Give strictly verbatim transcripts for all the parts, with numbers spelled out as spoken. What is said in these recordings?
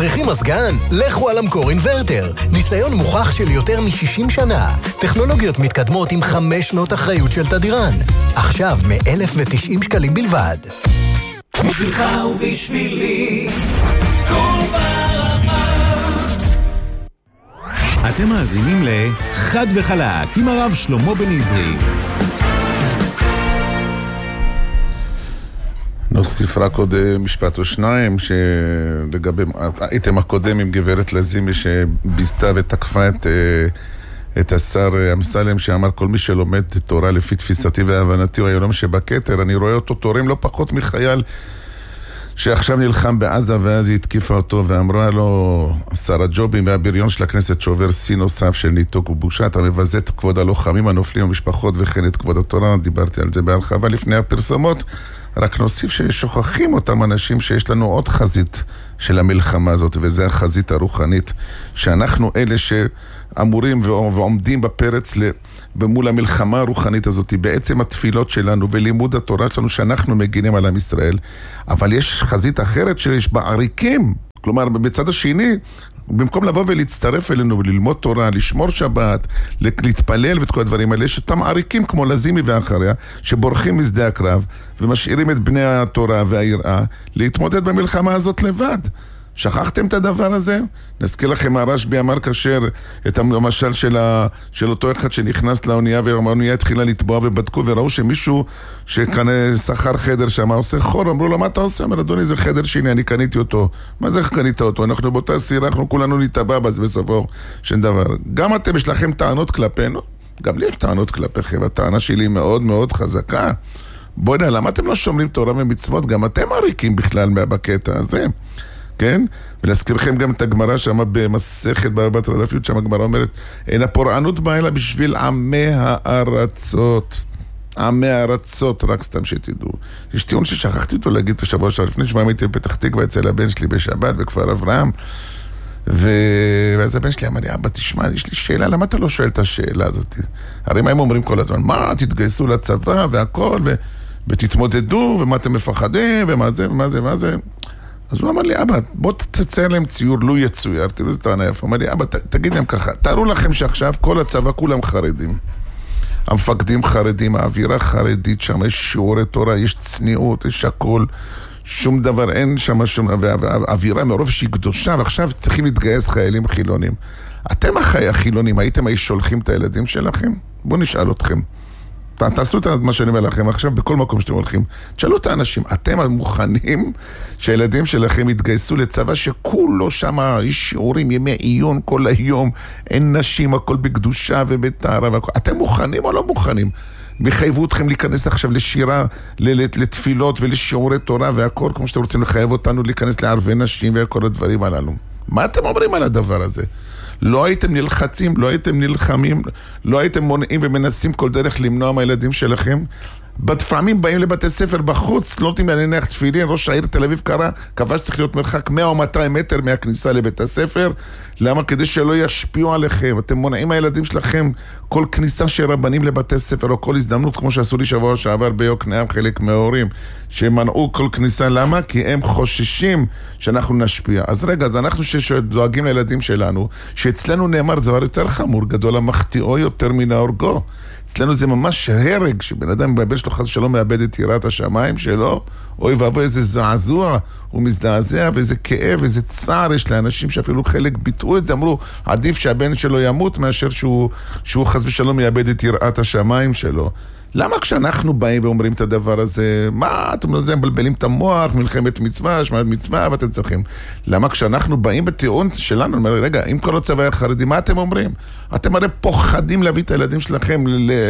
צריכים מזגן? לכו על המקור אינברטר. ניסיון מוכח של יותר מ-שישים שנה. טכנולוגיות מתקדמות עם חמש שנות אחריות של תדירן. עכשיו מ-אלף ותשעים שקלים בלבד. בשבילך ובשבילי כל ברמה. אתם מאזינים לחד וחלק עם הרב שלמה בן עזרי. נוסיף רק עוד משפט או שניים שלגבי האיתם הקודם עם גברת לזימי שביסתה ותקפה את, את השר אמסלם שאמר כל מי שלומד תורה לפי תפיסתי והבנתי הוא היום שבקטר, אני רואה אותו תורם לא פחות מחייל שעכשיו נלחם בעזה ואז היא התקיפה אותו ואמרה לו שר הג'ובים והבריון של הכנסת שעובר סין נוסף של ניתוק ובושה, אתה מבזה את כבוד הלוחמים הנופלים המשפחות וכן את כבוד התורה, דיברתי על זה בהרחבה לפני הפרסומות. רק נוסיף ששוכחים אותם אנשים שיש לנו עוד חזית של המלחמה הזאת, וזה החזית הרוחנית, שאנחנו אלה שאמורים ועומדים בפרץ במול המלחמה הרוחנית הזאת, בעצם התפילות שלנו ולימוד התורה שלנו שאנחנו מגינים על עם ישראל. אבל יש חזית אחרת שיש בה עריקים, כלומר בצד השני, במקום לבוא ולהצטרף אלינו וללמוד תורה, לשמור שבת, להתפלל ואת כל הדברים האלה, יש אותם עריקים כמו לזימי ואחריה, שבורחים משדה הקרב ומשאירים את בני התורה והיראה להתמודד במלחמה הזאת לבד. שכחתם את הדבר הזה? נזכיר לכם, הרשב"י אמר כאשר את המשל של, ה... של אותו אחד שנכנס לאונייה והאונייה התחילה לטבוע ובדקו וראו שמישהו שקנה שכר חדר שם עושה חור, אמרו לו מה אתה עושה? אמר אדוני זה חדר שני, אני קניתי אותו. מה זה קנית אותו? אנחנו באותה סירה, אנחנו כולנו נטבע בזה בסופו של דבר. גם אתם יש לכם טענות כלפינו? גם לי יש טענות כלפיכם, הטענה שלי מאוד מאוד חזקה. בואו נראה, למה אתם לא שומרים תורה ומצוות? גם אתם עריקים בכלל בקטע הזה. כן? ולהזכירכם גם את הגמרא שם במסכת בבת רדפיות, שם הגמרא אומרת, אין הפורענות באה אלא בשביל עמי הארצות. עמי הארצות, רק סתם שתדעו. יש טיעון ששכחתי אותו להגיד את השבוע שעבר, לפני שבוע הייתי בפתח תקווה אצל הבן שלי בשבת, בכפר אברהם, ו... ואז הבן שלי אמר לי, אבא תשמע, יש לי שאלה, למה אתה לא שואל את השאלה הזאת? הרי מה הם אומרים כל הזמן? מה, תתגייסו לצבא והכל, ו... ותתמודדו, ומה אתם מפחדים, ומה זה, ומה זה, ומה זה. אז הוא אמר לי, אבא, בוא תצייר להם ציור, לא יצויר, תראו איזה טענה יפה. הוא אמר לי, אבא, ת, תגיד להם ככה, תארו לכם שעכשיו כל הצבא כולם חרדים. המפקדים חרדים, האווירה חרדית, שם יש שיעורי תורה, יש צניעות, יש הכל, שום דבר, אין שם שום, והאווירה מרוב שהיא קדושה, ועכשיו צריכים להתגייס חיילים חילונים. אתם החיי החילונים, הייתם היו שולחים את הילדים שלכם? בואו נשאל אתכם. תעשו את מה שאני אומר לכם עכשיו בכל מקום שאתם הולכים. תשאלו את האנשים, אתם מוכנים שהילדים שלכם יתגייסו לצבא שכולו שם יש שיעורים, ימי עיון כל היום, אין נשים, הכל בקדושה ובטהרה והכל. אתם מוכנים או לא מוכנים? מחייבו אתכם להיכנס עכשיו לשירה, לתפילות ולשיעורי תורה והכל, כמו שאתם רוצים לחייב אותנו להיכנס לערבי נשים וכל הדברים הללו. מה אתם אומרים על הדבר הזה? לא הייתם נלחצים, לא הייתם נלחמים, לא הייתם מונעים ומנסים כל דרך למנוע מהילדים שלכם. בפעמים באים לבתי ספר בחוץ, לא נותנים להניח תפילין, ראש העיר תל אביב קרא, קבע שצריך להיות מרחק מאה או מאתיים מטר מהכניסה לבית הספר. למה? כדי שלא ישפיעו עליכם. אתם מונעים מהילדים שלכם כל כניסה של רבנים לבתי ספר, או כל הזדמנות, כמו שעשו לי שבוע שעבר ביוקנעם, חלק מההורים, שמנעו כל כניסה. למה? כי הם חוששים שאנחנו נשפיע. אז רגע, אז אנחנו שדואגים לילדים שלנו, שאצלנו נאמר דבר יותר חמור, גדול המחטיאו יותר מן ההורגו. אצלנו זה ממש הרג, שבן אדם בבן שלו חס שלא מאבד את יראת השמיים שלו, אוי ואבוי, איזה זעזוע, הוא מזדעזע, ואיזה כאב, ואיזה צער יש לאנשים שאפילו חלק ביטאו את זה, אמרו, עדיף שהבן שלו ימות מאשר שהוא, שהוא חס ושלום מאבד את יראת השמיים שלו. למה כשאנחנו באים ואומרים את הדבר הזה, מה, אתם לא מבלבלים את המוח, מלחמת מצווה, שמעת מצווה, ואתם צריכים. למה כשאנחנו באים בטיעון שלנו, אומר, רגע, אם כל הצבא החרדי, מה אתם אומרים? אתם הרי פוחדים להביא את הילדים שלכם,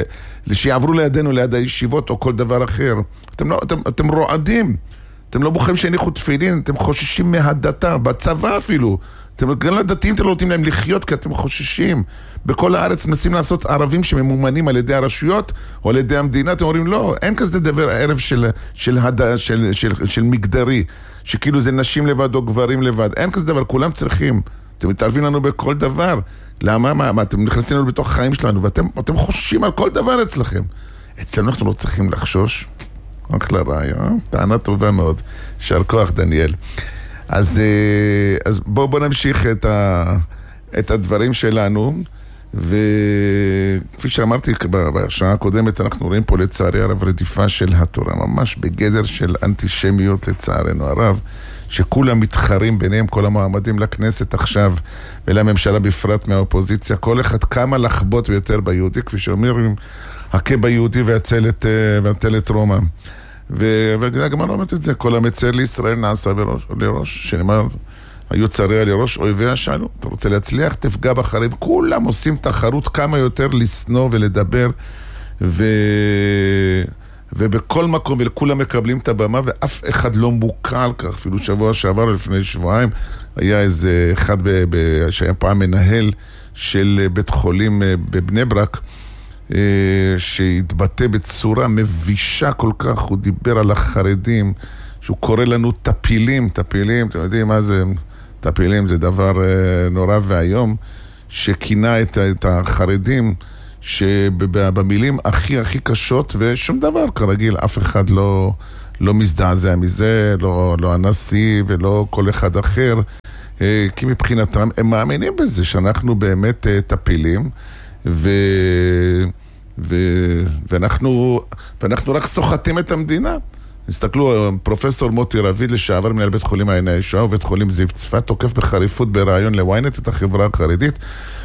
שיעברו לידינו, ליד הישיבות או כל דבר אחר. אתם, לא, אתם, אתם רועדים, אתם לא בוחרים שהניחו תפילין, אתם חוששים מהדתה, בצבא אפילו. אתם גם לדתיים, אתם לא נותנים להם לחיות כי אתם חוששים. בכל הארץ מנסים לעשות ערבים שממומנים על ידי הרשויות או על ידי המדינה. אתם אומרים, לא, אין כזה דבר ערב של, של, של, של, של, של מגדרי, שכאילו זה נשים לבד או גברים לבד. אין כזה דבר, כולם צריכים. אתם מתערבים לנו בכל דבר. למה? מה, מה, אתם נכנסים לנו בתוך החיים שלנו, ואתם אתם חוששים על כל דבר אצלכם. אצלנו אנחנו לא צריכים לחשוש. אחלה רעיון, טענה טובה מאוד. שער כוח, דניאל. אז, אז בואו בוא נמשיך את, ה, את הדברים שלנו, וכפי שאמרתי בשעה הקודמת, אנחנו רואים פה לצערי הרב רדיפה של התורה, ממש בגדר של אנטישמיות לצערנו הרב, שכולם מתחרים ביניהם, כל המועמדים לכנסת עכשיו, ולממשלה בפרט מהאופוזיציה, כל אחד כמה לחבוט ביותר ביהודי, כפי שאומרים, הכה ביהודי והצל את, והצל את רומא. וגם אני אומרת את זה, כל המצר לישראל נעשה בראש, לראש, שנאמר, היו צריה לראש אויביה שלנו, אתה רוצה להצליח, תפגע בחרים, כולם עושים תחרות כמה יותר לסנוע ולדבר, ו... ובכל מקום, וכולם מקבלים את הבמה, ואף אחד לא מוקע על כך, אפילו שבוע שעבר, לפני שבועיים, היה איזה אחד ב... ב... שהיה פעם מנהל של בית חולים בבני ברק, שהתבטא בצורה מבישה כל כך, הוא דיבר על החרדים, שהוא קורא לנו טפילים, טפילים, אתם יודעים מה זה, טפילים זה דבר נורא והיום, שכינה את, את החרדים, שבמילים הכי הכי קשות, ושום דבר כרגיל, אף אחד לא, לא מזדעזע מזה, לא, לא הנשיא ולא כל אחד אחר, כי מבחינתם הם מאמינים בזה, שאנחנו באמת טפילים, ו... ו... ואנחנו, ואנחנו רק סוחטים את המדינה. הסתכלו, פרופסור מוטי רביד לשעבר מנהל בית חולים העייני הישועה ובית חולים זיו צפת, תוקף בחריפות ברעיון לוויינט את החברה החרדית,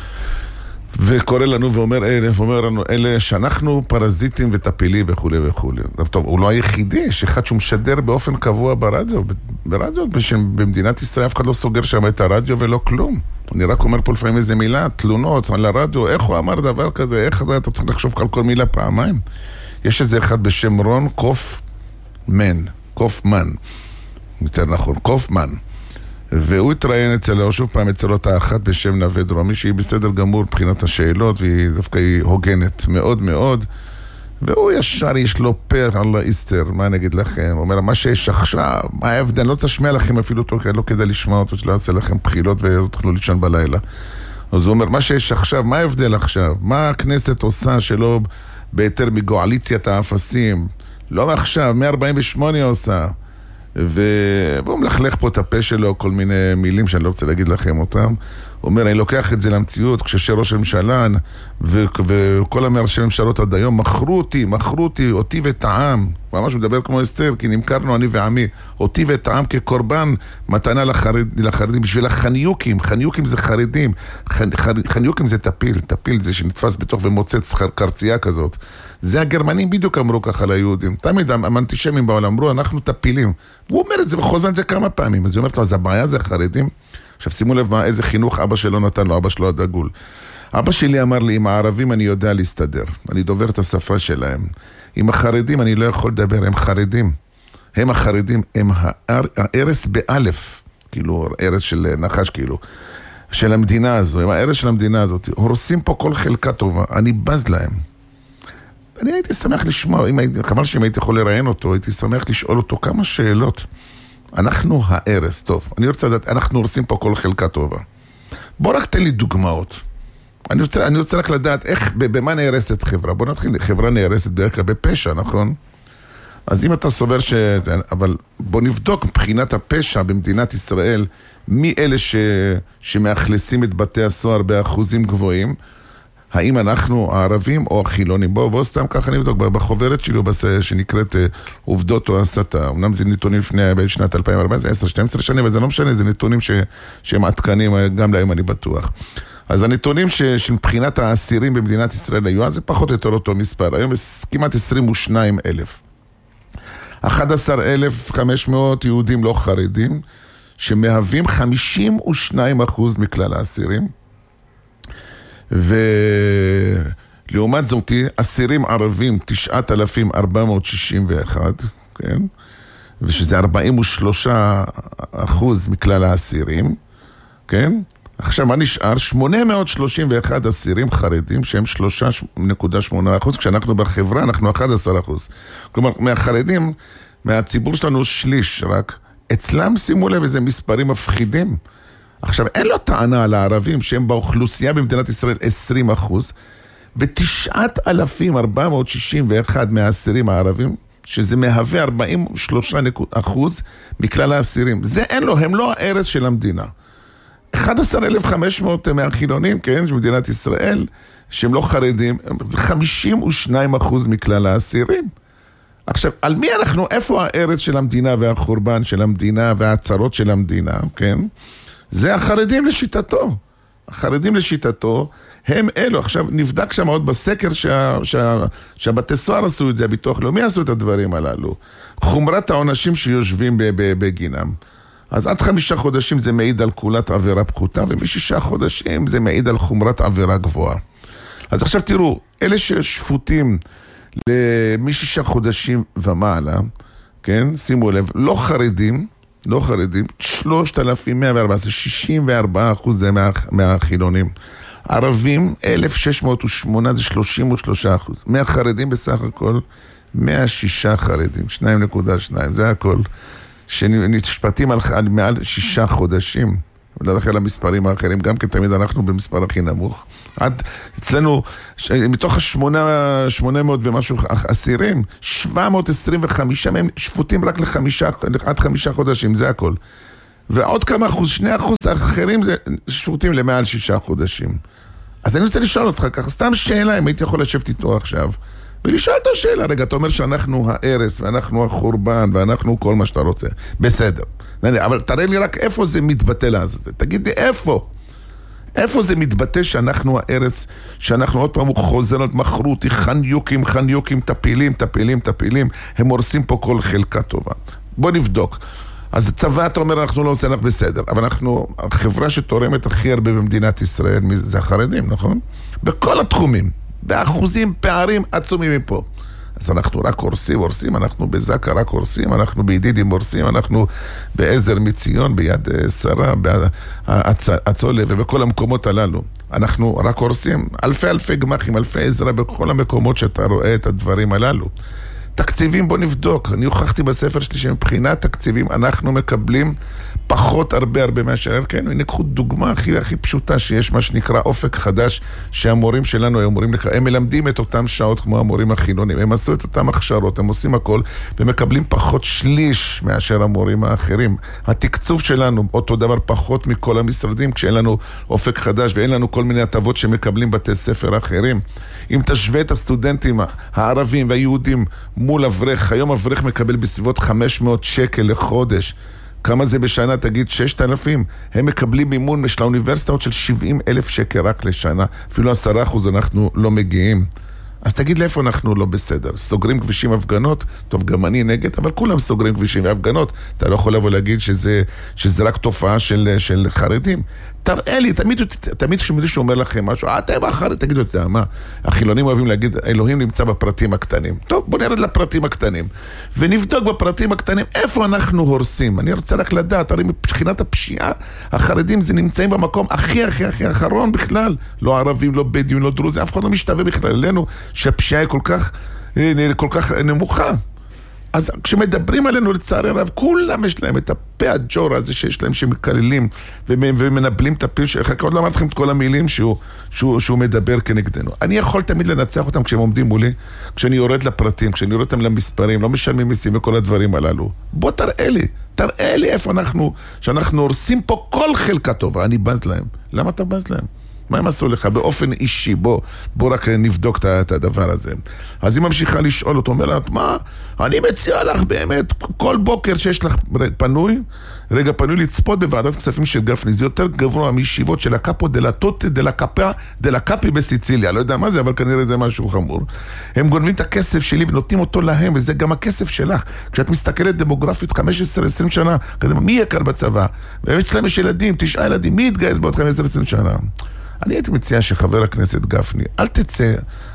וקורא לנו ואומר, אלה, ואומר לנו, אלה שאנחנו פרזיטים וטפילים וכו' וכו'. טוב, הוא לא היחידי, יש אחד שהוא משדר באופן קבוע ברדיו, ברדיו, במדינת ישראל אף אחד לא סוגר שם את הרדיו ולא כלום. אני רק אומר פה לפעמים איזה מילה, תלונות על הרדיו, איך הוא אמר דבר כזה, איך אתה צריך לחשוב על כל מילה פעמיים. יש איזה אחד בשם רון קופמן, קופמן, יותר נכון, קופמן. והוא התראיין אצלו, שוב פעם אצל אותה אחת בשם נווה דרומי, שהיא בסדר גמור מבחינת השאלות, והיא דווקא היא הוגנת מאוד מאוד, והוא ישר יש לו פר על האיסטר, מה נגיד לכם? הוא אומר, מה שיש עכשיו, מה ההבדל? אני לא תשמיע לכם אפילו אותו, לא כדאי לשמוע אותו, שלא יעשה לכם בחילות ותוכלו לישון בלילה. אז הוא אומר, מה שיש עכשיו, מה ההבדל עכשיו? מה הכנסת עושה שלא ביתר מגואליציית האפסים? לא עכשיו, מאה ארבעים ושמונה עושה. והוא מלכלך פה את הפה שלו, כל מיני מילים שאני לא רוצה להגיד לכם אותם. הוא אומר, אני לוקח את זה למציאות, כששראש הממשלה ו- וכל המראשי ממשלות עד היום מכרו אותי, מכרו אותי, אותי ואת העם. ממש הוא מדבר כמו אסתר, כי נמכרנו אני ועמי, אותי ואת העם כקורבן, מתנה לחרד, לחרדים, בשביל החניוקים, חניוקים זה חרדים, חנ, חניוקים זה טפיל, טפיל זה שנתפס בתוך ומוצץ קרצייה כזאת. זה הגרמנים בדיוק אמרו ככה ליהודים, תמיד האנטישמים בעולם אמרו, אנחנו טפילים. הוא אומר את זה וחוזר את זה כמה פעמים, אז הוא אומר לו, אז הבעיה זה החרדים. עכשיו שימו לב מה, איזה חינוך אבא שלו נתן לו, אבא שלו הדגול. אבא שלי אמר לי, עם הערבים אני יודע להסתדר, אני דובר את השפה שלהם. עם החרדים אני לא יכול לדבר, הם חרדים. הם החרדים, הם הערס באלף, כאילו, ערס של נחש כאילו, של המדינה הזו, הם הערס של המדינה הזאת. הורסים פה כל חלקה טובה, אני בז להם. אני הייתי שמח לשמוע, אם הייתי, חבל שאם הייתי יכול לראיין אותו, הייתי שמח לשאול אותו כמה שאלות. אנחנו הערס, טוב, אני רוצה לדעת, אנחנו הורסים פה כל חלקה טובה. בוא רק תן לי דוגמאות. אני רוצה, אני רוצה רק לדעת איך, במה נהרסת חברה. בוא נתחיל, חברה נהרסת בדרך כלל בפשע, נכון? אז אם אתה סובר ש... אבל בוא נבדוק מבחינת הפשע במדינת ישראל, מי אלה ש... שמאכלסים את בתי הסוהר באחוזים גבוהים, האם אנחנו הערבים או החילונים? בואו, בואו סתם ככה נבדוק, בחוברת שלי, שנקראת עובדות או הסתה, אמנם זה נתונים לפני שנת אלפיים וארבע עשרה, עשר שתים עשרה שנים, אבל זה לא משנה, זה נתונים ש... שהם עדכנים, גם להם אני בטוח. אז הנתונים ש... שמבחינת האסירים במדינת ישראל היו, אז זה פחות או יותר אותו מספר, היום כמעט עשרים ושניים אלף. אחד עשר אלף וחמש מאות יהודים לא חרדים, שמהווים חמישים ושניים אחוז מכלל האסירים, ולעומת זאת, אסירים ערבים תשעת אלפים ארבע מאות שישים ואחת, כן? ושזה ארבעים ושלושה אחוז מכלל האסירים, כן? עכשיו, מה נשאר? שמונה מאות שלושים ואחת אסירים חרדים, שהם שלושה נקודה שמונה אחוז, כשאנחנו בחברה, אנחנו אחד עשר אחוז. כלומר, מהחרדים, מהציבור שלנו שליש רק, אצלם שימו לב איזה מספרים מפחידים. עכשיו, אין לו טענה על הערבים, שהם באוכלוסייה במדינת ישראל עשרים אחוז, ו-תשעת אלפים ארבע מאות שישים ואחת מהאסירים הערבים, שזה מהווה ארבעים ושלושה אחוז מכלל האסירים. זה אין לו, הם לא הארץ של המדינה. אחד עשר אלף וחמש מאות מהחילונים, כן, של מדינת ישראל, שהם לא חרדים, זה חמישים ושניים אחוז מכלל האסירים. עכשיו, על מי אנחנו, איפה הארץ של המדינה והחורבן של המדינה וההצהרות של המדינה, כן? זה החרדים לשיטתו. החרדים לשיטתו, הם אלו. עכשיו, נבדק שם עוד בסקר שה, שה, שהבתי סוהר עשו את זה, הביטוח לאומי עשו את הדברים הללו. חומרת העונשים שיושבים בגינם. אז עד חמישה חודשים זה מעיד על כולת עבירה פחותה, ומשישה חודשים זה מעיד על חומרת עבירה גבוהה. אז עכשיו תראו, אלה ששפוטים למשישה חודשים ומעלה, כן, שימו לב, לא חרדים, לא חרדים, שלושת אלפים מאה וארבע עשרה, שישים וארבעה אחוז זה מה, מהחילונים. ערבים, אלף שש מאות ושמונה זה שלושים ושלושה אחוז. מהחרדים בסך הכל, מאה ושישה חרדים, שתיים נקודה שתיים, זה הכל. שנשפטים על, על מעל שישה חודשים, ולא לכן למספרים האחרים, גם כן תמיד אנחנו במספר הכי נמוך. עד, אצלנו, ש, מתוך השמונה, שמונה מאות ומשהו אסירים, שבע מאות עשרים וחמישה מהם שפוטים רק לחמישה, עד חמישה חודשים, זה הכל. ועוד כמה אחוז, שני אחוז האחרים שפוטים למעל שישה חודשים. אז אני רוצה לשאול אותך ככה, סתם שאלה, אם הייתי יכול לשבת איתו עכשיו, ולשאול אותו שאלה, רגע, אתה אומר שאנחנו הארס, ואנחנו החורבן, ואנחנו כל מה שאתה רוצה. בסדר. אבל תראה לי רק איפה זה מתבטא לעזאזל. תגיד לי איפה. איפה זה מתבטא שאנחנו הארס, שאנחנו עוד פעם חוזרות, מכרו אותי, חניוקים, חניוקים, טפילים, טפילים, טפילים, הם הורסים פה כל חלקה טובה. בוא נבדוק. אז הצבא, אתה אומר, אנחנו לא עושים, אנחנו בסדר. אבל אנחנו, החברה שתורמת הכי הרבה במדינת ישראל, זה החרדים, נכון? בכל התחומים. באחוזים, פערים עצומים מפה. אז אנחנו רק הורסים, הורסים, אנחנו בזקה רק הורסים, אנחנו בידידים הורסים, אנחנו בעזר מציון, ביד שרה, בהצולה ובכל המקומות הללו. אנחנו רק הורסים, אלפי אלפי גמחים, אלפי עזרה בכל המקומות שאתה רואה את הדברים הללו. תקציבים, בוא נבדוק. אני הוכחתי בספר שלי שמבחינת תקציבים אנחנו מקבלים פחות הרבה הרבה מאשר, כן, ונקחו דוגמה הכי הכי פשוטה שיש מה שנקרא אופק חדש, שהמורים שלנו הם מורים, הם מלמדים את אותם שעות כמו המורים החילונים, הם עשו את אותם הכשרות, הם עושים הכל, ומקבלים פחות שליש מאשר המורים האחרים. התקצוב שלנו אותו דבר פחות מכל המשרדים, כשאין לנו אופק חדש ואין לנו כל מיני הטבות שמקבלים בתי ספר אחרים. אם תשווה את הסטודנטים הערבים והיהודים מול אברך, היום אברך מקבל בסביבות חמש מאות שקל לחודש. כמה זה בשנה? תגיד ששת אלפים. הם מקבלים מימון של האוניברסיטאות של שבעים אלף שקל רק לשנה. אפילו עשרה אחוז אנחנו לא מגיעים. אז תגיד לאיפה אנחנו לא בסדר. סוגרים כבישים הפגנות, טוב גם אני נגד, אבל כולם סוגרים כבישים והפגנות. אתה לא יכול לבוא להגיד שזה, שזה רק תופעה של, של חרדים. תראה לי, תמיד, תמיד כשמישהו אומר לכם משהו, אה, אתם החרדים, תגידו, אתה, מה? החילונים אוהבים להגיד, אלוהים נמצא בפרטים הקטנים. טוב, בוא נרד לפרטים הקטנים. ונבדוק בפרטים הקטנים, איפה אנחנו הורסים. אני רוצה רק לדעת, הרי מבחינת הפשיעה, החרדים זה נמצאים במקום הכי הכי הכי אחרון בכלל. לא ערבים, לא בדואים, לא דרוזים, אף אחד לא משתווה בכלל אלינו, שהפשיעה היא כל כך, כל כך נמוכה. אז כשמדברים עלינו לצערי רב, כולם יש להם את הפה הג'ור הזה שיש להם שמקללים ומנבלים את הפיל, עוד לא אמרתי לכם את כל המילים שהוא, שהוא, שהוא מדבר כנגדנו. אני יכול תמיד לנצח אותם כשהם עומדים מולי, כשאני יורד לפרטים, כשאני יורד אותם למספרים, לא משלמים מיסים וכל הדברים הללו. בוא תראה לי, תראה לי איפה אנחנו, שאנחנו הורסים פה כל חלקה טובה, אני בז להם. למה אתה בז להם? מה הם עשו לך? באופן אישי, בוא, בוא רק נבדוק את הדבר הזה. אז היא ממשיכה לשאול אותו, אומר לה, מה? אני מציע לך באמת, כל בוקר שיש לך פנוי, רגע פנוי לצפות בוועדת כספים של גפני, זה יותר גבוה מישיבות של הקאפו דלתות דלקאפה, דלקאפי בסיציליה, לא יודע מה זה, אבל כנראה זה משהו חמור. הם גונבים את הכסף שלי ונותנים אותו להם, וזה גם הכסף שלך. כשאת מסתכלת דמוגרפית חמש עשרה עשרים שנה, כזה, מי יהיה כאן בצבא? ויש להם יש ילדים, תשעה ילדים, מי יתגייס בעוד חמש עשרה עשרים שנה? אני הייתי מציע שחבר הכנסת גפני, אל תצא,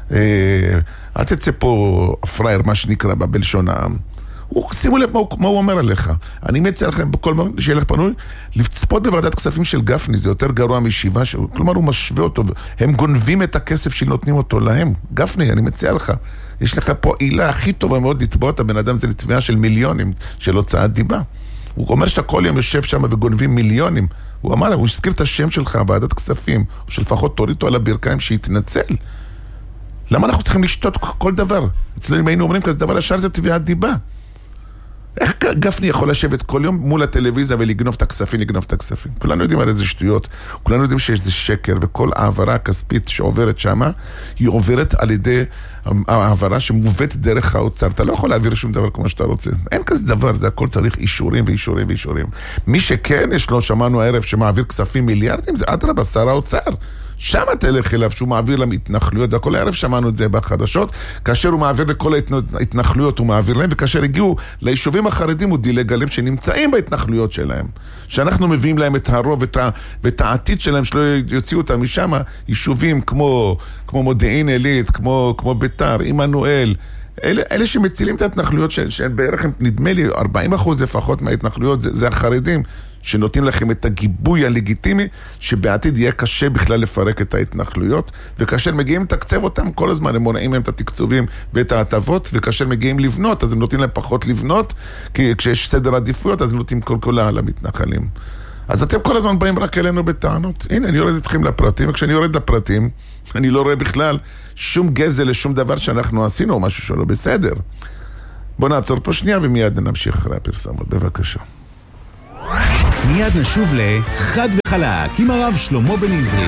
אל תצא פה פרייר, מה שנקרא, בלשון העם. שימו לב מה הוא, מה הוא אומר עליך. אני מציע לכם, בכל מה שיהיה לך פנוי, לצפות בוועדת כספים של גפני, זה יותר גרוע מישיבה, ש... כלומר הוא משווה אותו, הם גונבים את הכסף שנותנים אותו להם. גפני, אני מציע לך, יש לך פה עילה הכי טובה מאוד לתבוע את הבן אדם, זה לתביעה של מיליונים של הוצאת דיבה. הוא אומר שאתה כל יום יושב שם וגונבים מיליונים. הוא אמר, הוא הזכיר את השם שלך, ועדת כספים, או שלפחות תוריד אותו על הברכיים שיתנצל. למה אנחנו צריכים לשתות כל דבר? אצלנו היינו אומרים כזה דבר, השאר זה תביעת דיבה. איך גפני יכול לשבת כל יום מול הטלוויזיה ולגנוב את הכספים, לגנוב את הכספים? כולנו יודעים על איזה שטויות, כולנו יודעים שיש זה שקר, וכל העברה הכספית שעוברת שמה, היא עוברת על ידי העברה שמובאת דרך האוצר. אתה לא יכול להעביר שום דבר כמו שאתה רוצה. אין כזה דבר, זה הכל צריך אישורים ואישורים ואישורים. מי שכן יש לו, שמענו הערב, שמעביר כספים מיליארדים, זה אדרבה, שר האוצר. שם תלך אליו שהוא מעביר למתנחלויות, וכל הערב שמענו את זה בחדשות, כאשר הוא מעביר לכל ההתנחלויות, הוא מעביר להם, וכאשר הגיעו ליישובים החרדים, הוא דילג עליהם שנמצאים בהתנחלויות שלהם, שאנחנו מביאים להם את הרוב ואת, ה, ואת העתיד שלהם, שלא יוציאו אותם משם, יישובים כמו, כמו מודיעין עילית, כמו, כמו ביתר, עמנואל, אלה, אלה שמצילים את ההתנחלויות, שהן בערך, נדמה לי, ארבעים אחוז לפחות מההתנחלויות, זה, זה החרדים, שנותנים לכם את הגיבוי הלגיטימי, שבעתיד יהיה קשה בכלל לפרק את ההתנחלויות, וכאשר מגיעים לתקצב אותם, כל הזמן הם מונעים להם את התקצובים ואת ההטבות, וכאשר מגיעים לבנות, אז הם נותנים להם פחות לבנות, כי כשיש סדר עדיפויות, אז הם נותנים כל כל למתנחלים. אז אתם כל הזמן באים רק אלינו בטענות. הנה, אני יורד אתכם לפרטים, וכשאני יורד לפרטים, אני לא רואה בכלל שום גזל לשום דבר שאנחנו עשינו, או משהו שלא בסדר. בואו נעצור פה שנייה, ומיד נמשיך אחרי הפרסומות. בבקשה. מיד נשוב לחד וחלק עם הרב שלמה בן עזרי.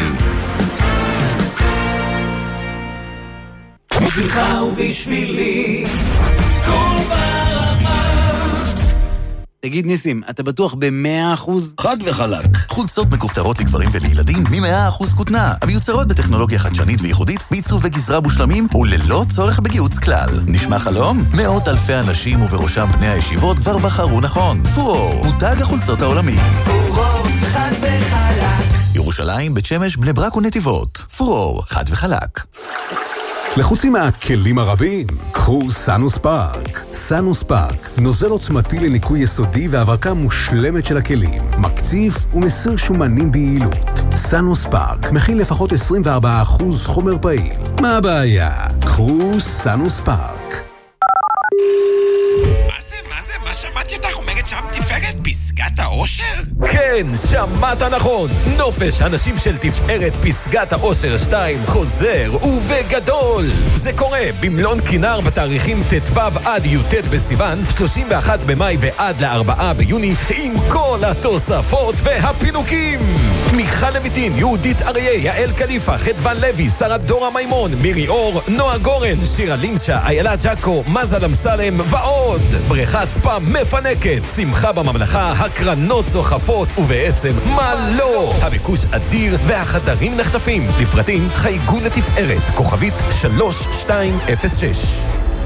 בשבילך ובשבילי כל ברמה. תגיד ניסים, אתה בטוח ב-מאה אחוז? חד וחלק. חולצות מכופתרות לגברים ולילדים מ-מאה אחוז כותנה, המיוצרות בטכנולוגיה חדשנית וייחודית, בעיצוב וגזרה מושלמים וללא צורך בגיוץ כלל. נשמע חלום? מאות אלפי אנשים ובראשם בני הישיבות כבר בחרו נכון. פורור, מותג החולצות העולמי. פורור, חד וחלק. ירושלים, בית שמש, בני ברק ונתיבות. פורור, חד וחלק. לחוצים מהכלים הרבים, קחו סאנוס פארק. סאנוס פארק, נוזל עוצמתי לניקוי יסודי והברקה מושלמת של הכלים, מקציף ומסיר שומנים ביעילות. סאנוס פארק מכיל לפחות עשרים וארבעה אחוז חומר פעיל. מה הבעיה? קחו סאנוס פארק. מה זה? מה זה? מה שמעתי אותך אומרת שם תפארת פסגת האושר? כן, שמעת נכון. נופש הנשים של תפארת פסגת האושר שתיים חוזר ובגדול. זה קורה במלון כינר בתאריכים ט"ו עד י"ט בסיוון, שלושים ואחד במאי ועד לארבעה ביוני, עם כל התוספות והפינוקים. מיכל לויטין, יהודית אריה, יעל קליפה, חדוון לוי, שרת דורה מימון, מירי אור, נועה גורן, שירה לינשה, איילה ג'קו, מזל אמסלם ועוד. בריכת ספה מפנקת, שמחה בממלכה, הקרנות צוחפות, ובעצם מה לא? הביקוש אדיר והחדרים נחטפים. לפרטים חייגו לתפארת, כוכבית שלוש שתיים אפס שש.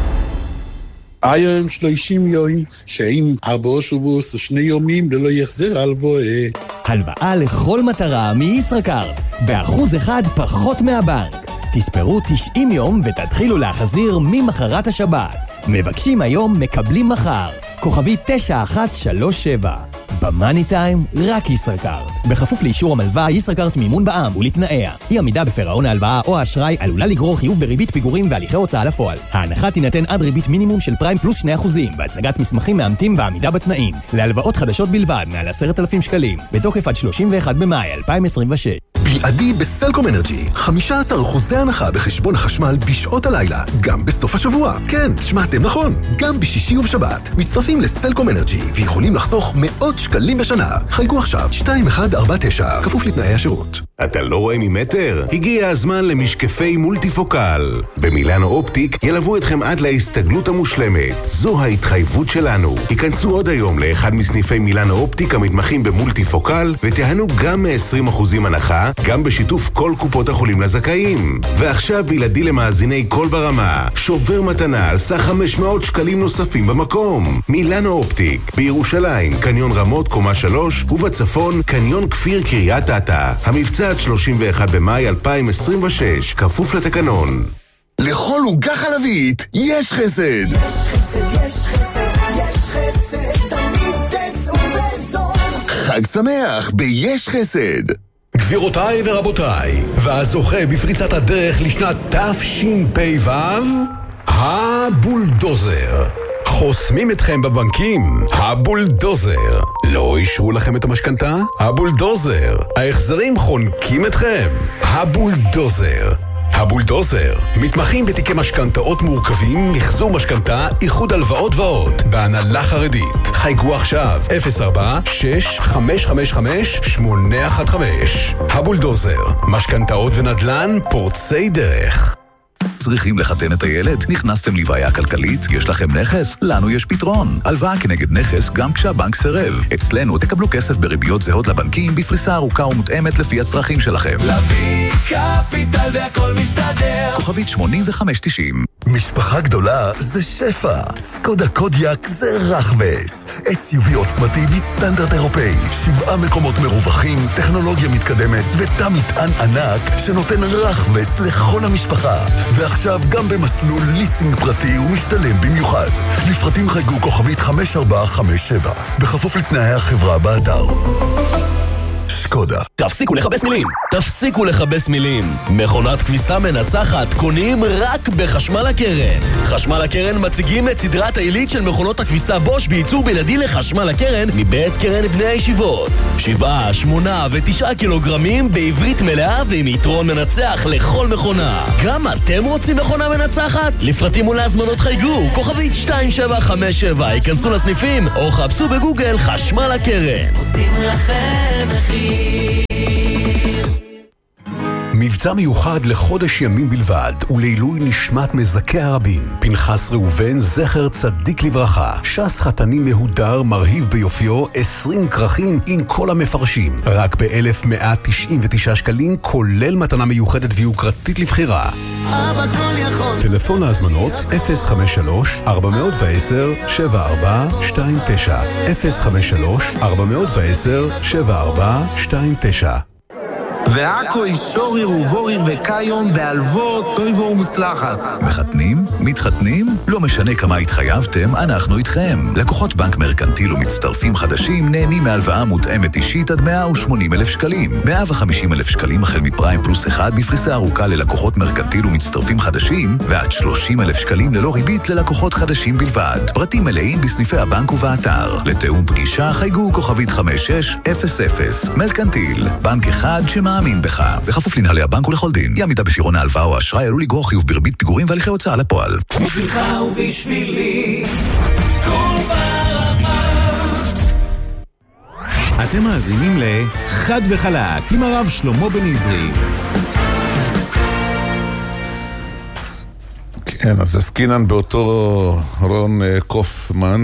היום שלושים יום, שעם ארבעה שבועות שני יומים ללא יחזר הלוואה. הלוואה לכל מטרה מישראכרט, באחוז אחד פחות מהבנק. תספרו תשעים יום ותתחילו להחזיר ממחרת השבת. מבקשים היום, מקבלים מחר. כוכבי תשע אחת שלוש שבע. במאני טיים, רק ישראכרט. בכפוף לאישור המלווה, ישראכרט מימון בע"מ ולתנאיה. אי עמידה בפירעון ההלוואה או האשראי עלולה לגרור חיוב בריבית פיגורים והליכי הוצאה לפועל. ההנחה תינתן עד ריבית מינימום של פריים פלוס שני אחוזים, בהצגת מסמכים מאמתים ועמידה בתנאים. להלוואות חדשות בלבד, מעל עשרת אלפים שקלים. בתוקף עד שלושים ואחד במאי אלפיים עשרים ושש. בלעדי בסלקום אנרג'י, חמישה עשר אחוז הנחה בחשבון החשמל בשעות הלילה, גם בסוף השבוע. כן, שמעתם נכון, גם בשישי ובשבת. מצטרפים לסלקום אנרג'י ויכולים לחסוך מאות שקלים בשנה. חייגו עכשיו שתיים אחת ארבע תשע, כפוף לתנאי השירות. אתה לא רואה ממטר? הגיע הזמן למשקפי מולטיפוקל. במילאנו אופטיק ילוו אתכם עד להסתגלות המושלמת. זו ההתחייבות שלנו. היכנסו עוד היום לאחד מסניפי מילאנו אופטיק המתמחים במולטיפוקל, ותיהנו גם מ-עשרים אחוז הנחה, גם בשיתוף כל קופות החולים לזכאים. ועכשיו בלעדי למאזיני כל ברמה, שובר מתנה על סך חמש מאות שקלים נוספים במקום. מילאנו אופטיק, בירושלים, קניון רמות קומה שלוש, ובצפון, קניון כפיר קריית אתא. המבצע עד שלושים ואחד במאי אלפיים עשרים ושש, כפוף לתקנון. לכל עוגה חלבית יש חסד. יש חסד, יש חסד, יש חסד, תמיד תצאו בזול. חג שמח ביש חסד. גבירותיי ורבותיי, והזוכה בפריצת הדרך לשנת תשפ"ו, הבולדוזר. חוסמים אתכם בבנקים, הבולדוזר. לא אישרו לכם את המשכנתה? הבולדוזר. ההחזרים חונקים אתכם, הבולדוזר. הבולדוזר, מתמחים בתיקי משכנתאות מורכבים, מחזור משכנתה, איחוד הלוואות ועוד, בהנהלה חרדית. חייגו עכשיו, אפס ארבע שש חמש חמש חמש שמונה אחת חמש. הבולדוזר, משכנתאות ונדל"ן פורצי דרך. צריכים לחתן את הילד? נכנסתם לבעיה כלכלית? יש לכם נכס? לנו יש פתרון. הלוואה כנגד נכס גם כשהבנק סירב. אצלנו תקבלו כסף בריביות זהות לבנקים בפריסה ארוכה ומותאמת לפי הצרכים שלכם. להביא קפיטל והכל מסתדר. כוכבית שמונים וחמש תשעים. משפחה גדולה זה שפע. סקודה קודיאק זה רחבס. אס יו וי עוצמתי בסטנדרט אירופאי. שבעה מקומות מרווחים, טכנולוגיה מתקדמת ותא מטען ענק שנותן רחבס לכל המשפחה. ועכשיו גם במסלול ליסינג פרטי ומשתלם במיוחד. לפרטים חייגו כוכבית חמש ארבע חמש שבע. בכפוף לתנאי החברה באתר. שקודה. תפסיקו לחבש מילים, תפסיקו לחבש מילים. מכונת כביסה מנצחת קונים רק בחשמל הקרן. חשמל הקרן מציגים את סדרת העילית של מכונות הכביסה בוש בייצור בלעדי לחשמל הקרן מבית קרן בני הישיבות. שבעה, שמונה ותשעה קילוגרמים בעברית מלאה ועם יתרון מנצח לכל מכונה. גם אתם רוצים מכונה מנצחת? לפרטים ולהזמנות חייגו כוכבית שתיים שבע חמש שבע. ייכנסו לסניפים או חפשו בגוגל חשמל הקרן. עושים לכם מחיר. מבצע מיוחד לחודש ימים בלבד ולעילוי נשמת מזכי הרבים. פנחס ראובן זכר צדיק לברכה. שס חתני מהודר מרהיב ביופיו, עשרים כרכים עם כל המפרשים. רק ב-אלף מאה תשעים ותשעה שקלים, כולל מתנה מיוחדת ויוקרתית לבחירה. אבא כל יכול. טלפון להזמנות אפס חמש שלוש ארבע עשר שבע ארבע שתיים תשע אפס חמש שלוש ארבע עשר שבע ארבע שתיים תשע. ועכו אישוריר ובוריר וקיום בהלוות טויבו ומוצלחת. מחתנים? מתחתנים? לא משנה כמה התחייבתם, אנחנו איתכם. לקוחות בנק מרקנטיל ומצטרפים חדשים נהנים מהלוואה מותאמת אישית עד מאה ושמונים אלף שקלים. מאה וחמישים אלף שקלים החל מפריים פלוס אחד בפריסה ארוכה ללקוחות מרקנטיל ומצטרפים חדשים, ועד שלושים אלף שקלים ללא ריבית ללקוחות חדשים בלבד. פרטים מלאים בסניפי הבנק ובאתר. לתאום פגישה חייגו כוכבית חמש שש אפס אפס. מרקנטיל, בנק אחד שמה מאמין בך. בכפוף לנהלי הבנק ולכל דין. אי עמידה בפירעון ההלוואה או האשראי עלול לגרור חיוב בריבית פיגורים והליכי הוצאה לפועל. בשבילך ובשבילי כל ברמה. אתם מאזינים לחד וחלק עם הרב שלמה בן עזרי. כן, אז עסקינן באותו רון קופמן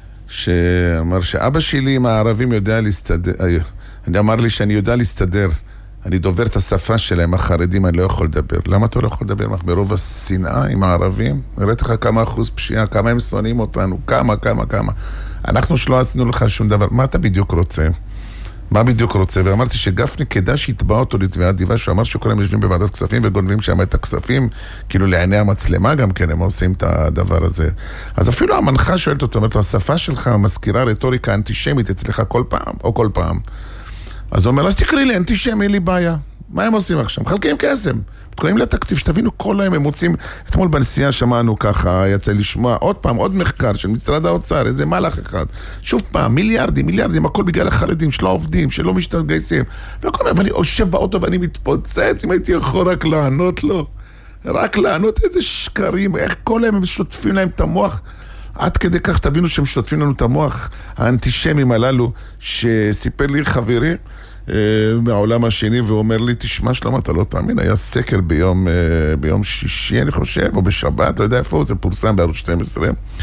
שאמר שאבא שלי עם הערבים יודע להסתדר. אני אמר לי שאני יודע להסתדר, אני דובר את השפה שלהם, החרדים אני לא יכול לדבר. למה אתה לא יכול לדבר? מרוב השנאה עם הערבים? נראית לך כמה אחוז פשיעה, כמה הם שונאים אותנו, כמה, כמה, כמה. אנחנו שלא עשינו לך שום דבר. מה אתה בדיוק רוצה? מה בדיוק רוצה? ואמרתי שגפני כדאי שיתבע אותו לתביעת דיבה, שהוא אמר שכולם יושבים בוועדת כספים וגונבים שם את הכספים, כאילו לעיני המצלמה גם כן, הם עושים את הדבר הזה. אז אפילו המנחה שואלת אותו, אומרת לו, השפה שלך מזכירה רטוריקה אנטישמית אצלך כל פעם, או כל פעם. אז הוא אומר, אז תקראי לי, אנטישמי, אין לי בעיה. מה הם עושים עכשיו? מחלקים כסף. מתקוראים לתקציב, שתבינו כל היום, הם מוצאים, אתמול בנסיעה שמענו ככה, יצא לשמוע, עוד פעם, עוד מחקר של משרד האוצר, איזה מלאך אחד. שוב פעם, מיליארדים, מיליארדים, הכל בגלל החרדים, שלא עובדים, שלא משתגייסים. וכל מיני, ואני יושב באוטו ואני מתפוצץ, אם הייתי יכול רק לענות לו. רק לענות איזה שקרים, איך כל היום הם שוטפים להם את המוח. עד כדי כך תבינו שהם שוטפים לנו את המוח, האנטישמים הללו, שסיפר לי חברי אה, מהעולם השני, ואומר לי, תשמע שלמה, אתה לא תאמין, היה סקר ביום, אה, ביום שישי, אני חושב, או בשבת, לא יודע איפה, זה פורסם בערוץ שתים עשרה,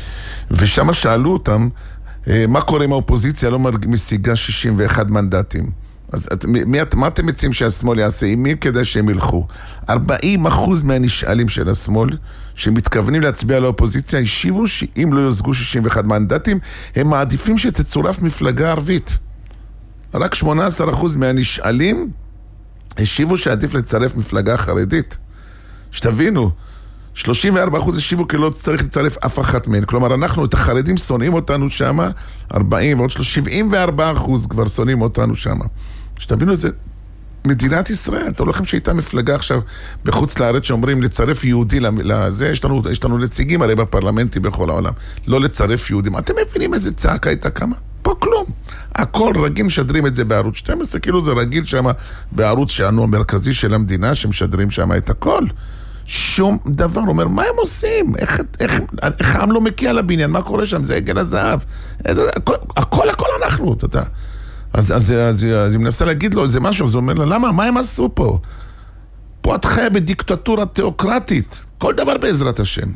ושם שאלו אותם, אה, מה קורה עם האופוזיציה, לא משיגה שישים ואחד מנדטים. אז מי, מה אתם מציעים שהשמאל יעשה? עם מי כדי שהם ילכו? ארבעים אחוז מהנשאלים של השמאל שמתכוונים להצביע לאופוזיציה השיבו שאם לא יושגו שישים ואחד מנדטים הם מעדיפים שתצורף מפלגה ערבית. רק שמונה עשר אחוז מהנשאלים השיבו שעדיף לצרף מפלגה חרדית. שתבינו, שלושים וארבעה אחוז השיבו כי לא צריך לצרף אף אחת מהן. כלומר, אנחנו את החרדים שונאים אותנו שם, ארבעים ועוד שבעים וארבעה אחוז כבר שונאים אותנו שם. שתבינו, זה מדינת ישראל. אתה הולכם שהייתה מפלגה עכשיו בחוץ לארץ שאומרים לצרף יהודי לזה, יש לנו, יש לנו נציגים הרי בפרלמנטי בכל העולם. לא לצרף יהודים. אתם מבינים איזה צעקה הייתה כמה? פה כלום. הכל רגיל, משדרים את זה בערוץ שתים עשרה, כאילו זה רגיל שם בערוץ שלנו המרכזי של המדינה, שמשדרים שם את הכל. שום דבר, הוא אומר, מה הם עושים? איך, איך, איך העם לא מקיע לבניין? מה קורה שם? זה עגל הזהב. הכל, הכל, הכל אנחנו, אתה יודע. אז, אז, אז, אז היא מנסה להגיד לו איזה משהו, אז הוא אומר לה, למה? מה הם עשו פה? פה את חיה בדיקטטורה תיאוקרטית. כל דבר בעזרת השם.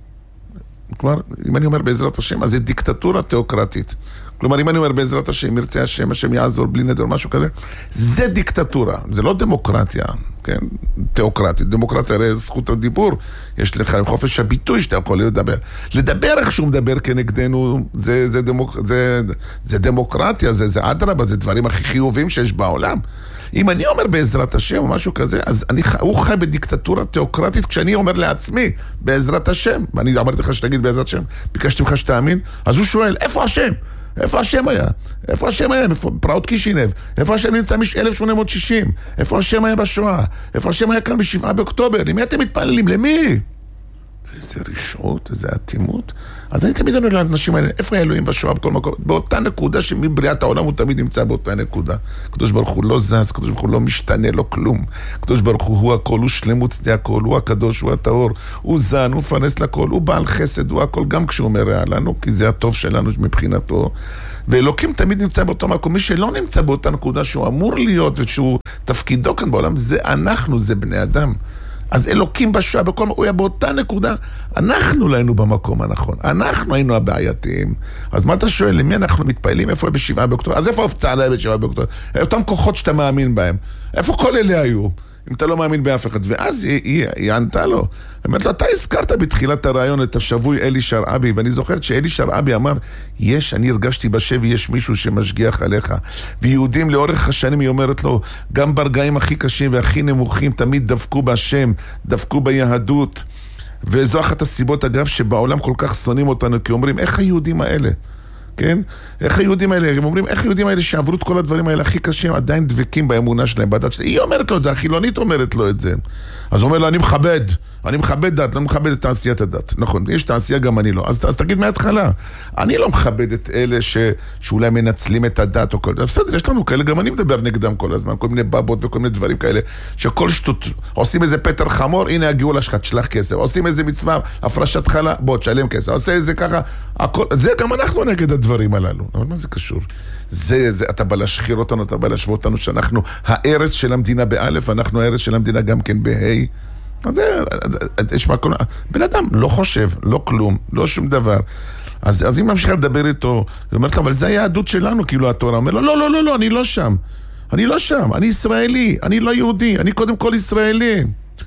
כלומר, אם אני אומר בעזרת השם, אז זה דיקטטורה תיאוקרטית. כלומר, אם אני אומר בעזרת השם, ירצה השם, השם יעזור בלי נדר, משהו כזה, זה דיקטטורה, זה לא דמוקרטיה, כן? תיאוקרטית. דמוקרטיה הרי זכות הדיבור, יש לך חופש הביטוי שאתה יכול לדבר. לדבר איך שהוא מדבר כנגדנו, זה, זה, דמוק, זה, זה דמוקרטיה, זה, זה אדרבה, זה דברים הכי חיובים שיש בעולם. אם אני אומר בעזרת השם או משהו כזה, אז אני, הוא חי בדיקטטורה תיאוקרטית כשאני אומר לעצמי, בעזרת השם. ואני אמרתי לך שתגיד בעזרת השם, ביקשתי לך שתאמין, אז הוא שואל, איפה השם? איפה השם היה? איפה השם היה? פרעות קישינב. איפה השם נמצא מ-אלף שמונה מאות שישים? איפה השם היה בשואה? איפה השם היה כאן בשבעה באוקטובר? למי אתם מתפללים? למי? איזה רשעות, איזה אטימות. אז אני תמיד אומר לאנשים האלה, איפה האלוהים בשואה בכל מקום? באותה נקודה שמבריאת העולם הוא תמיד נמצא באותה נקודה. הקדוש ברוך הוא לא זז, הקדוש ברוך הוא לא משתנה, לא כלום. הקדוש ברוך הוא הוא הכל, הוא שלמות זה הכל, הוא הקדוש, הוא הטהור, הוא זן, הוא פרנס לכל, הוא בעל חסד, הוא הכל, גם כשהוא מראה לנו, כי זה הטוב שלנו מבחינתו. ואלוקים תמיד נמצא באותו מקום. מי שלא נמצא באותה נקודה שהוא אמור להיות ושהוא תפקידו כאן בעולם, זה אנחנו, זה בני אדם. אז אלוקים בשואה, בכל מקום, הוא היה באותה נקודה, אנחנו לא היינו במקום הנכון, אנחנו היינו הבעייתיים. אז מה אתה שואל, למי אנחנו מתפעלים, איפה הוא בשבעה באוקטובר? אז איפה הופצה עליהם בשבעה באוקטובר? אותם כוחות שאתה מאמין בהם, איפה כל אלה היו? אם אתה לא מאמין באף אחד. ואז היא, היא, היא ענתה לו, אמרת לו, אתה הזכרת בתחילת הרעיון את השבוי אלי שרעבי, ואני זוכרת שאלי שרעבי אמר, יש, אני הרגשתי בשבי, יש מישהו שמשגיח עליך. ויהודים לאורך השנים, היא אומרת לו, גם ברגעים הכי קשים והכי נמוכים, תמיד דפקו בהשם, דפקו ביהדות. וזו אחת הסיבות, אגב, שבעולם כל כך שונאים אותנו, כי אומרים, איך היהודים האלה? כן? איך היהודים האלה, הם אומרים, איך היהודים האלה שעברו את כל הדברים האלה הכי קשים, עדיין דבקים באמונה שלהם, בדת שלהם. היא אומרת לו את זה, החילונית אומרת לו את זה. אז הוא אומר לו, אני מכבד, אני מכבד דת, לא מכבד את תעשיית הדת. נכון, יש תעשייה, גם אני לא. אז, אז תגיד מההתחלה, אני לא מכבד את אלה ש, שאולי מנצלים את הדת או כל דבר. בסדר, יש לנו כאלה, גם אני מדבר נגדם כל הזמן, כל מיני בבות וכל מיני דברים כאלה, שכל שטות, עושים איזה פטר חמור, הנה הגאולה שלך, תשלח כסף. עושים איזה מצווה, הפרשת חלה, בוא, תשלם כסף. עושה איזה ככה, הכל, זה גם אנחנו נגד הדברים הללו. אבל מה זה קשור? זה, זה, אתה בא להשחיר אותנו, אתה בא להשוות אותנו, שאנחנו הערס של המדינה באלף, אנחנו הערס של המדינה גם כן בהי. אז זה, יש מה כל... בן אדם לא חושב, לא כלום, לא שום דבר. אז, אז אם ממשיכה לדבר איתו, היא אומרת לו, אבל זה היהדות שלנו, כאילו התורה. אומר לו, לא, לא, לא, לא, אני לא שם. אני לא שם, אני ישראלי, אני לא יהודי, אני קודם כל ישראלי.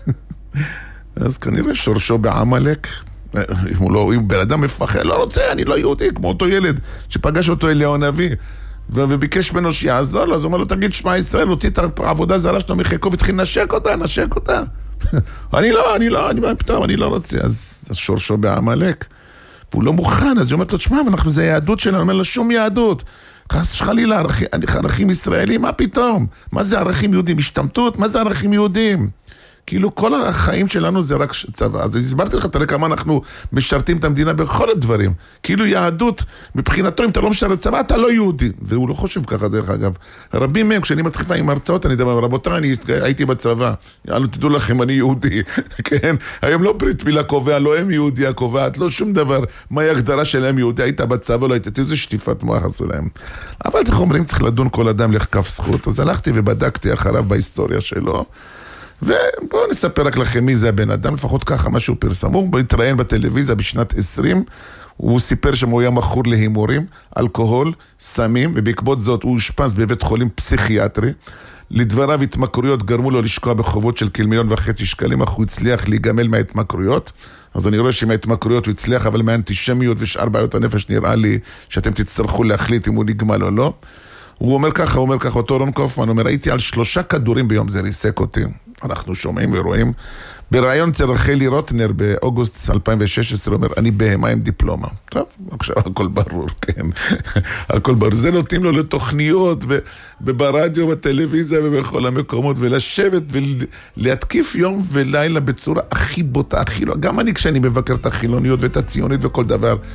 אז כנראה שורשו בעמלק. אם הוא לא, אם בן אדם מפחד, לא רוצה, אני לא יהודי, כמו אותו ילד שפגש אותו אליהו הנביא. וביקש ממנו שיעזור לו, אז הוא אומר לו, תגיד, שמע ישראל, הוציא את העבודה זרה שלו מחיקו, והתחיל נשק אותה, נשק אותה. אני לא, אני לא, אני פתאום, אני לא רוצה. אז שורשו בעמלק. והוא לא מוכן, אז הוא אומר לו, תשמע, ואנחנו, זה היהדות שלנו, אומר לו, שום יהדות. חס וחלילה, ערכים ישראלים, מה פתאום? מה זה ערכים יהודים? השתמטות? מה זה ערכים יהודים? כאילו כל החיים שלנו זה רק צבא. אז הסברתי לך, תראה כמה אנחנו משרתים את המדינה בכל הדברים. כאילו יהדות, מבחינתו, אם אתה לא משרת צבא, אתה לא יהודי. והוא לא חושב ככה, דרך אגב. רבים מהם, כשאני מתחיפה עם הרצאות, אני דבר, רבותיי, אני הייתי בצבא. יאללה, תדעו לכם, אני יהודי. כן? היום לא ברית מילה קובע, לא הם יהודי הקובעת, לא שום דבר. מהי הגדרה שלהם יהודי? היית בצבא, לא היית. תראו, זה שטיפת מוח עשו להם. אבל איך אומרים, צריך לדון כל אדם לכף זכות. אז הלכתי ובדקתי אחריו בהיסטוריה שלו. ובואו נספר רק לכם מי זה הבן אדם, לפחות ככה מה שהוא פרסם. הוא התראיין בטלוויזיה בשנת עשרים, הוא סיפר שהוא היה מכור להימורים, אלכוהול, סמים, ובעקבות זאת הוא אושפז בבית חולים פסיכיאטרי. לדבריו התמכרויות גרמו לו לשקוע בחובות של כמיליון וחצי שקלים, אך הוא הצליח להיגמל מההתמכרויות. אז אני רואה שמההתמכרויות הוא הצליח, אבל מהאנטישמיות ושאר בעיות הנפש נראה לי שאתם תצטרכו להחליט אם הוא נגמל או לא. הוא אומר ככה, הוא אומר ככה, אותו רון קופמן, הוא אומר, הייתי על שלושה כדורים ביום, זה ריסק אותי. אנחנו שומעים ורואים. ברעיון אצל רחלי רוטנר באוגוסט אלפיים ושש עשרה, הוא אומר, אני בהמה עם דיפלומה. טוב, עכשיו הכל ברור, כן. הכל ברור. זה נותנים לו לתוכניות, וברדיו, בטלוויזיה ובכל המקומות, ולשבת ולהתקיף יום ולילה בצורה הכי בוטה, הכי לא. גם אני כשאני מבקר את החילוניות ואת הציונית וכל דבר,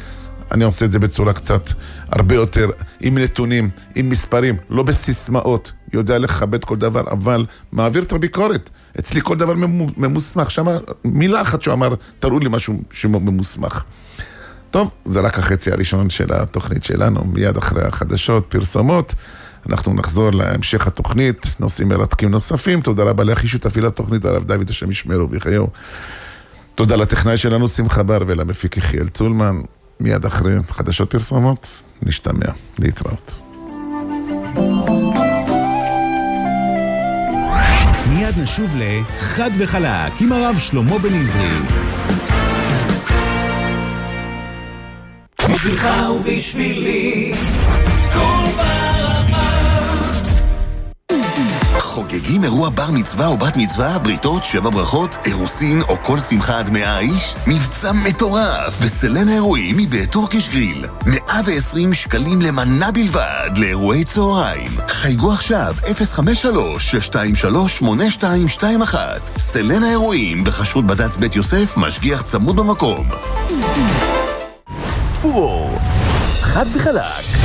אני עושה את זה בצורה קצת הרבה יותר, עם נתונים, עם מספרים, לא בסיסמאות, יודע לכבד כל דבר, אבל מעביר את הביקורת. אצלי כל דבר ממוסמך, שמה מילה אחת שהוא אמר, תראו לי משהו שממוסמך. טוב, זה רק החצי הראשון של התוכנית שלנו, מיד אחרי החדשות, פרסומות, אנחנו נחזור להמשך התוכנית, נושאים מרתקים נוספים, תודה רבה לאחי שותפי לתוכנית, הרב דוד השם ישמרו ויחיו. תודה לטכנאי שלנו שמחה בר ולמפיק יחיאל צולמן, מיד אחרי חדשות פרסומות, נשתמע, להתראות. מיד נשוב לחד וחלק עם הרב שלמה בן עזרי. בשבילך ובשבילי כל ברמה. חוגגים אירוע בר מצווה או בת מצווה, בריתות, שבע ברכות, אירוסין או כל שמחה עד מאה איש? מבצע מטורף בסלן האירועים מבית טורקיש גריל. מאה ועשרים שקלים למנה בלבד לאירועי צהריים. חייגו עכשיו אפס חמש שלוש שש שתיים שלוש שמונה שתיים שתיים אחת. סלן האירועים בחשרות בד"ץ בית יוסף, משגיח צמוד במקום. פורור, חד וחלק.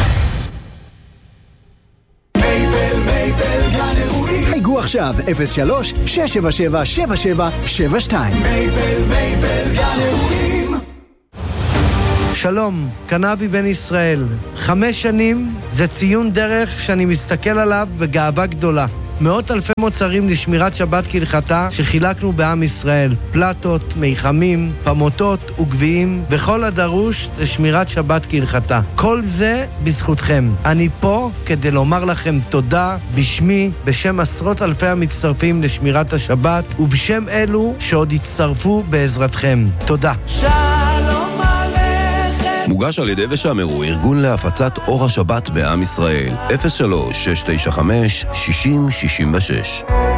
מייבל, מייבל, גן אירועים. חייגו עכשיו אפס שלוש שש שבע שבע שבע שבע שבע שתיים. מייבל, מייבל, גן אירועים. שלום, קנאבי בן ישראל. חמש שנים זה ציון דרך שאני מסתכל עליו בגאווה גדולה. מאות אלפי מוצרים לשמירת שבת כהלכתה שחילקנו בעם ישראל. פלטות, מיחמים, פמוטות וגביעים וכל הדרוש לשמירת שבת כהלכתה. כל זה בזכותכם. אני פה כדי לומר לכם תודה בשמי, בשם עשרות אלפי המצטרפים לשמירת השבת ובשם אלו שעוד יצטרפו בעזרתכם. תודה. שלום עליכם. מוגש על ידי ושמרו, ארגון להפצת אור השבת בעם ישראל. אפס שלוש שש תשע חמש שישים שישים ושש.